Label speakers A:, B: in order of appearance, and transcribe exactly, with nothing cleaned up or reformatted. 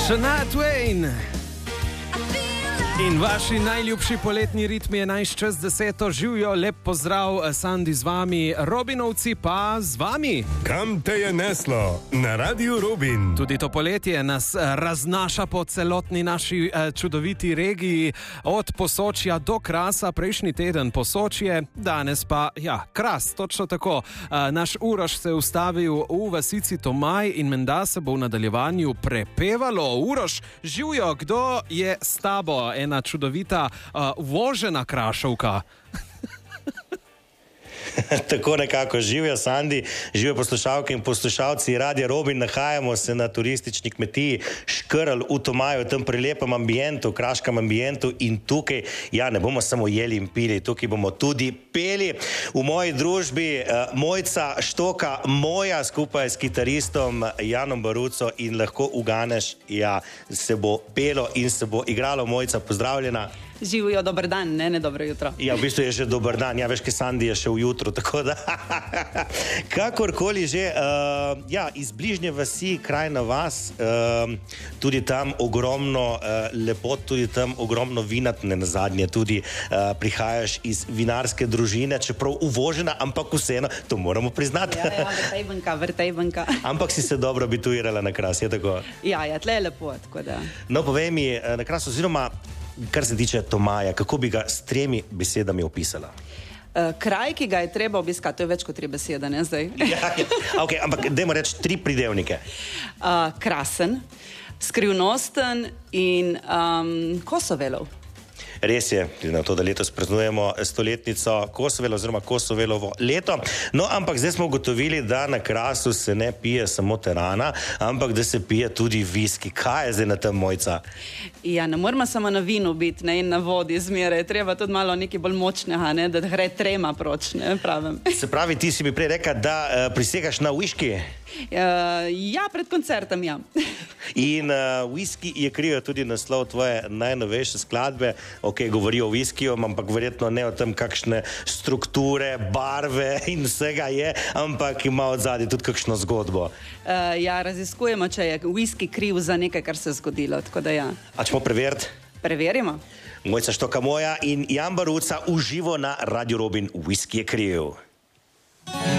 A: Shania Twain in vaši najljubši poletni ritmi enajst čez deseto. Živijo, lep pozdrav, Sandi z vami, Robinovci pa z vami.
B: Kam te je neslo? Na Radiu Robin.
A: Tudi to poletje nas raznaša po celotni naši čudoviti regiji, od Posočja do Krasa. Prejšnji teden Posočje, danes pa, ja, Kras, točno tako. Naš Uroš se je ustavil v vasici Tomaj in menda se bo v nadaljevanju prepevalo. Uroš, živijo, kdo je s tabo? Ena čudovita uh, vožena krašovka.
C: Tako nekako živijo, Sandi, živijo poslušalke in poslušalci Radia Robin. Nahajamo se na turistični kmetiji Škrl v Tomaju, v tem prelepem ambientu, kraškem ambientu, in tukaj, ja, ne bomo samo jeli in pili, tukaj bomo tudi peli. V moji družbi uh, Mojca Štoka, moja, skupaj s kitaristom Janom Baruco, in lahko uganeš, ja, se bo pelo in se bo igralo. Mojca, pozdravljena.
D: Živijo, dober dan, ne, ne dobro jutro.
C: Ja, v bistvu je že dober dan, ja, veš, kaj Sandi je še v jutru, tako da, kakorkoli že, uh, ja, iz bližnje vasi, kraj na vas, uh, tudi tam ogromno uh, lepot, tudi tam ogromno vina, ne nazadnje, tudi uh, prihajaš iz vinarske družine, čeprav uvožena, ampak vseeno, to moramo priznati.
D: Ja, ja, vrtaj venka, vrtaj venka.
C: Ampak si se dobro habituirala na Kras, je tako?
D: Ja, ja, tle je lepo, tako da.
C: No, povej mi, na Kras, oziroma, kar se tiče Tomaja, kako bi ga s tremi besedami opisala?
D: Uh, kraj, ki ga je treba obiskati, to je več kot tri besede, ne zdaj?
C: Ja, ja. Okay, ampak dajmo reči tri pridevnike.
D: Uh, krasen, skrivnosten in um, Kosovelov.
C: Res je, na to, da letos praznujemo stoletnico Kosovela oziroma Kosovelovo leto. No, ampak zdaj smo ugotovili, da na Krasu se ne pije samo terana, ampak da se pije tudi viski. Kaj je zdaj na tem, Mojca?
D: Ja, ne moramo samo na vinu biti, ne, in na vodi zmeraj. Treba tudi malo nekaj bolj močnega, ne, da gre trema proč, ne, pravim.
C: Se pravi, ti si mi prej rekla, da uh, prisegaš na whisky?
D: Uh, ja, pred koncertom, ja.
C: In uh, whisky je krijo tudi naslov tvoje najnovejše skladbe. Ok, govori o whiskiju, ampak verjetno ne o tem, kakšne strukture, barve in vsega je, ampak ima od zadaj tudi kakšno zgodbo.
D: Uh, ja, raziskujemo, če je whisky kriv za nekaj, kar se je zgodilo, tako da ja.
C: A ćemo preveriti?
D: Preverimo.
C: Mojca Štoka moja in Jan Baruca uživo na Radio Robin. Whisky je kriv.